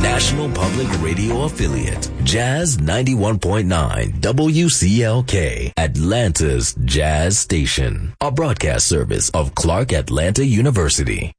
National Public Radio affiliate, Jazz 91.9 WCLK, Atlanta's Jazz Station, a broadcast service of Clark Atlanta University.